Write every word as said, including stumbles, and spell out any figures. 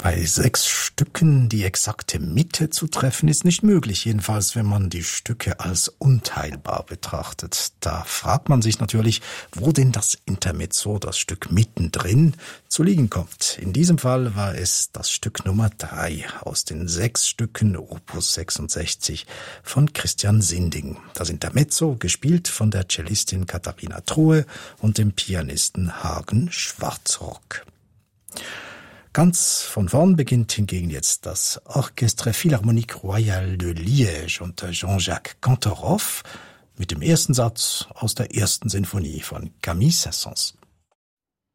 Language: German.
Bei sechs Stücken die exakte Mitte zu treffen, ist nicht möglich, jedenfalls wenn man die Stücke als unteilbar betrachtet. Da fragt man sich natürlich, wo denn das Intermezzo, das Stück mittendrin, zu liegen kommt. In diesem Fall war es das Stück Nummer drei aus den sechs Stücken Opus sechsundsechzig von Christian Sinding. Das Intermezzo, gespielt von der Cellistin Katharina Trohe und dem Pianisten Hagen Schwarzrock. Ganz von vorn beginnt hingegen jetzt das Orchestre Philharmonique Royale de Liège unter Jean-Jacques Cantorov mit dem ersten Satz aus der ersten Sinfonie von Camille Saint-Saëns.